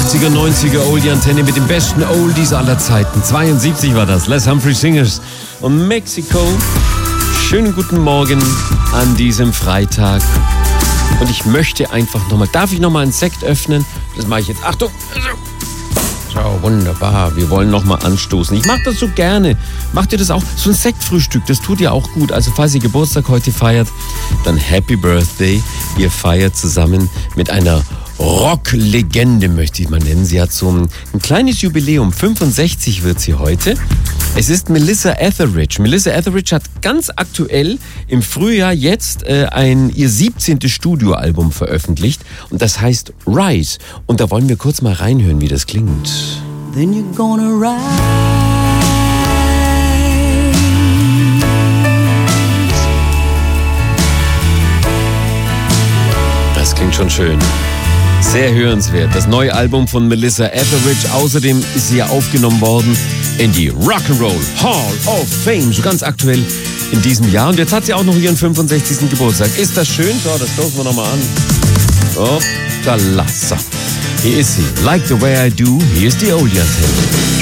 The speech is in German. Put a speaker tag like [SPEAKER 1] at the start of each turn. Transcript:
[SPEAKER 1] 80er, 90er Oldie-Antenne mit den besten Oldies aller Zeiten. 72 war das, Les Humphrey Singers und Mexico. Schönen guten Morgen an diesem Freitag. Und ich möchte einfach nochmal, darf ich nochmal einen Sekt öffnen? Das mache ich jetzt. Achtung! So, wunderbar. Wir wollen nochmal anstoßen. Ich mache das so gerne. Macht ihr das auch? So ein Sektfrühstück, das tut ihr auch gut. Also falls ihr Geburtstag heute feiert, dann Happy Birthday. Ihr feiert zusammen mit einer Rock-Legende, möchte ich mal nennen. Sie hat so ein kleines Jubiläum. 65 wird sie heute. Es ist Melissa Etheridge. Melissa Etheridge hat ganz aktuell im Frühjahr jetzt ihr 17. Studioalbum veröffentlicht. Und das heißt Rise. Und da wollen wir kurz mal reinhören, wie das klingt.
[SPEAKER 2] Then you're gonna rise.
[SPEAKER 1] Das klingt schon schön. Sehr hörenswert. Das neue Album von Melissa Etheridge. Außerdem ist sie ja aufgenommen worden in die Rock'n'Roll Hall of Fame. So ganz aktuell in diesem Jahr. Und jetzt hat sie auch noch ihren 65. Geburtstag. Ist das schön? So, das stoßen wir nochmal an. Oh, da lasse. Hier ist sie. Like the way I do. Hier ist die Oldie-Antenne.